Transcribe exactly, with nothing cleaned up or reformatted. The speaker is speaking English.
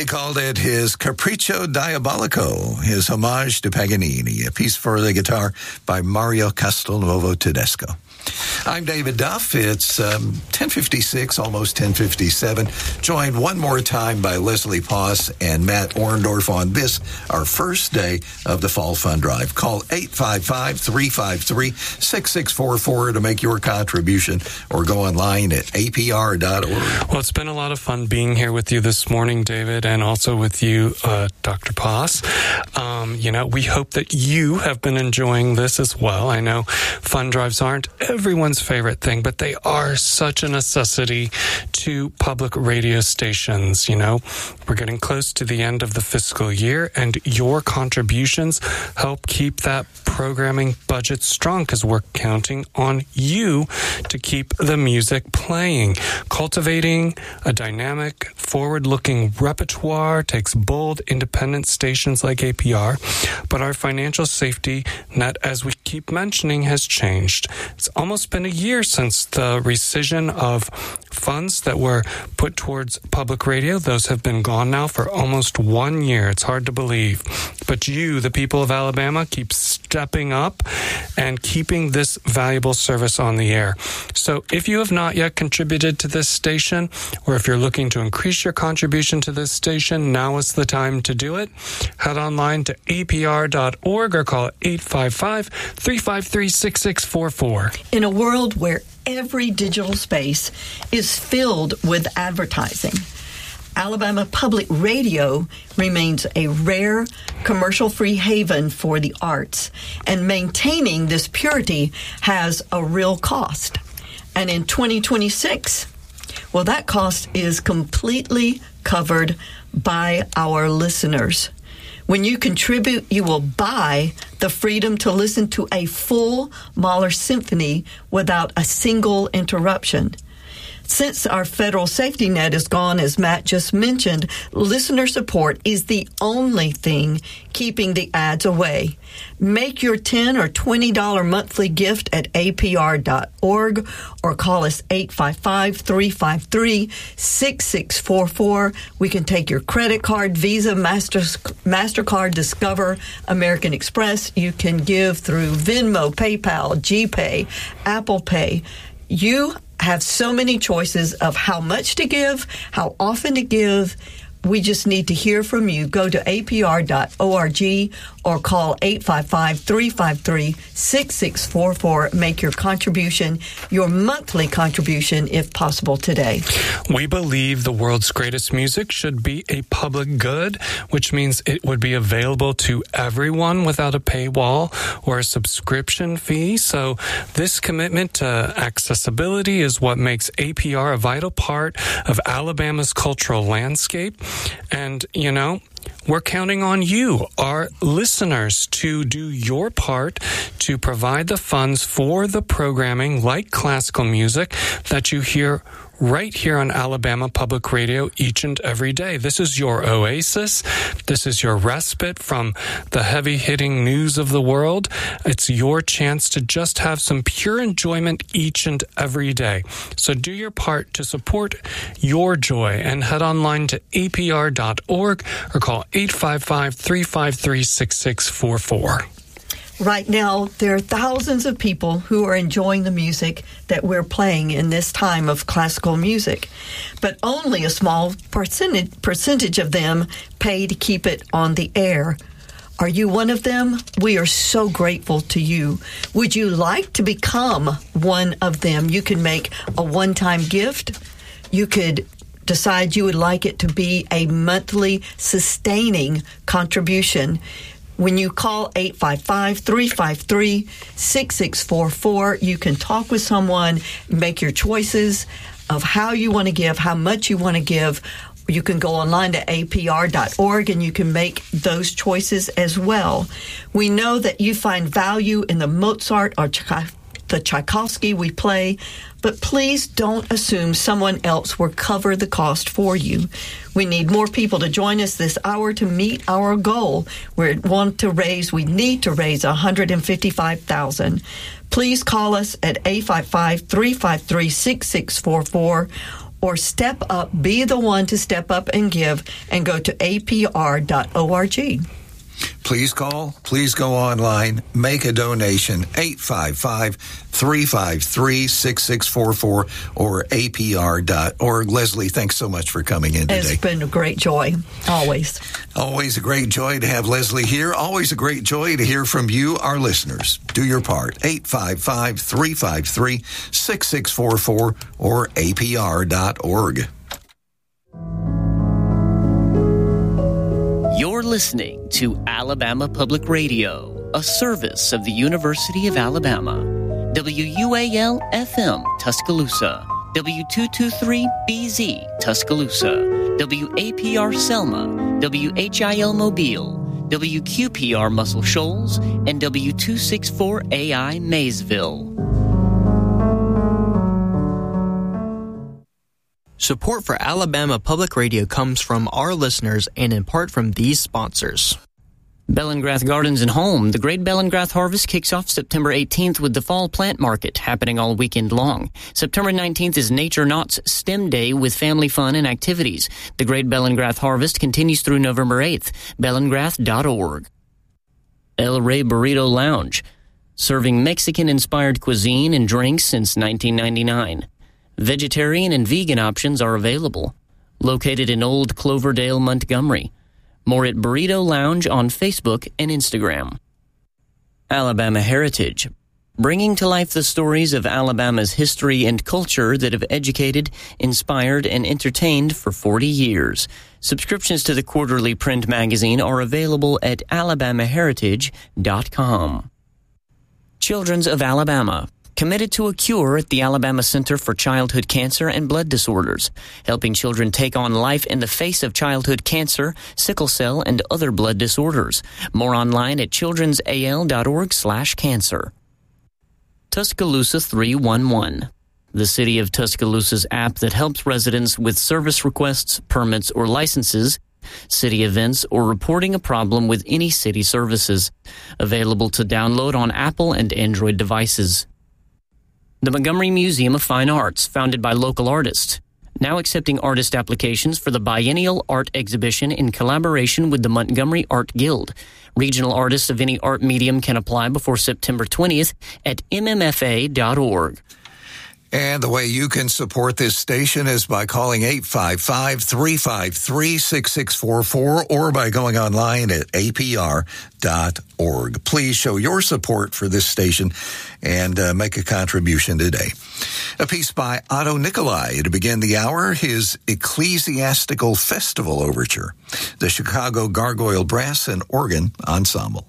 called it his Capriccio Diabolico, his homage to Paganini, a piece for the guitar by Mario Castelnuovo Tedesco. I'm David Duff. It's um, ten fifty-six, almost ten fifty-seven. Joined one more time by Leslie Poss and Matt Orndorff on this, our first day of the Fall Fund Drive. Call eight five five, three five three, six six four four to make your contribution, or go online at A P R dot org. Well, it's been a lot of fun being here with you this morning, David, and also with you, uh, Doctor Poss. Um, you know, we hope that you have been enjoying this as well. I know fund drives aren't everyone's favorite thing, but they are such a necessity to public radio stations. You know, we're getting close to the end of the fiscal year, and your contributions help keep that programming budget strong, because we're counting on you to keep the music playing. Cultivating a dynamic, forward-looking repertoire takes bold, independent stations like A P R, but our financial safety net, as we keep mentioning, has changed. It's almost been a year since the rescission of funds that were put towards public radio. Those have been gone now for almost one year. It's hard to believe. But you, the people of Alabama, keep stepping up and keeping this valuable service on the air. So if you have not yet contributed to this station, or if you're looking to increase your contribution to this station, now is the time to do it. Head online to A P R dot org or call eight five five, three five three, six six four four. In a world where every digital space is filled with advertising, Alabama Public Radio remains a rare commercial-free haven for the arts, and maintaining this purity has a real cost. And in twenty twenty-six, well, that cost is completely covered by our listeners. When you contribute, you will buy the freedom to listen to a full Mahler symphony without a single interruption. Since our federal safety net is gone, as Matt just mentioned, listener support is the only thing keeping the ads away. Make your ten dollars or twenty dollars monthly gift at A P R dot org or call us eight five five, three five three, six six four four. We can take your credit card, Visa, Master, MasterCard, Discover, American Express. You can give through Venmo, PayPal, GPay, Apple Pay. You have so many choices of how much to give, how often to give. We just need to hear from you. Go to A P R dot org or call eight five five, three five three, six six four four. Make your contribution, your monthly contribution, if possible, today. We believe the world's greatest music should be a public good, which means it would be available to everyone without a paywall or a subscription fee. So this commitment to accessibility is what makes A P R a vital part of Alabama's cultural landscape. And, you know, we're counting on you, our listeners, to do your part to provide the funds for the programming like classical music that you hear right here on Alabama Public Radio each and every day. This is your oasis. This is your respite from the heavy-hitting news of the world. It's your chance to just have some pure enjoyment each and every day. So do your part to support your joy and head online to A P R dot org or call eight five five, three five three, six six four four. Right now, there are thousands of people who are enjoying the music that we're playing in this time of classical music, but only a small percentage, percentage of them pay to keep it on the air. Are you one of them? We are so grateful to you. Would you like to become one of them? You can make a one-time gift. You could decide you would like it to be a monthly sustaining contribution. When you call eight five five, three five three, six six four four, you can talk with someone, make your choices of how you want to give, how much you want to give. You can go online to A P R dot org and you can make those choices as well. We know that you find value in the Mozart or the Tchaikovsky we play, but please don't assume someone else will cover the cost for you. We need more people to join us this hour to meet our goal. We want to raise, we need to raise one hundred fifty-five thousand dollars. Please call us at eight five five, three five three, six six four four or step up, be the one to step up and give, and go to A P R dot org. Please call, please go online, make a donation, eight five five, three five three, six six four four or A P R dot org. Leslie, thanks so much for coming in today. It's been a great joy, always. Always a great joy to have Leslie here. Always a great joy to hear from you, our listeners. Do your part, eight five five, three five three, six six four four or A P R dot org. You're listening to Alabama Public Radio, a service of the University of Alabama. W U A L F M, Tuscaloosa. W two twenty-three B Z, Tuscaloosa. W A P R Selma. W H I L Mobile. W Q P R Muscle Shoals. And W two sixty-four A I Maysville. Support for Alabama Public Radio comes from our listeners and in part from these sponsors. Bellingrath Gardens and Home. The Great Bellingrath Harvest kicks off September eighteenth with the Fall Plant Market happening all weekend long. September nineteenth is Nature Knott's STEM Day with family fun and activities. The Great Bellingrath Harvest continues through November eighth. bellingrath dot org. El Rey Burrito Lounge. Serving Mexican-inspired cuisine and drinks since nineteen ninety-nine. Vegetarian and vegan options are available. Located in Old Cloverdale, Montgomery. More at Burrito Lounge on Facebook and Instagram. Alabama Heritage. Bringing to life the stories of Alabama's history and culture that have educated, inspired, and entertained for forty years. Subscriptions to the quarterly print magazine are available at alabama heritage dot com. Children's of Alabama. Committed to a cure at the Alabama Center for Childhood Cancer and Blood Disorders, helping children take on life in the face of childhood cancer, sickle cell, and other blood disorders. More online at children's a l dot org slash cancer. Tuscaloosa three one one. The City of Tuscaloosa's app that helps residents with service requests, permits, or licenses, city events, or reporting a problem with any city services. Available to download on Apple and Android devices. The Montgomery Museum of Fine Arts, founded by local artists, now accepting artist applications for the biennial art exhibition in collaboration with the Montgomery Art Guild. Regional artists of any art medium can apply before September twentieth at m m f a dot org. And the way you can support this station is by calling eight five five, three five three, six six four four or by going online at A P R dot org. Please show your support for this station and uh, make a contribution today. A piece by Otto Nicolai to begin the hour, his Ecclesiastical Festival Overture, the Chicago Gargoyle Brass and Organ Ensemble.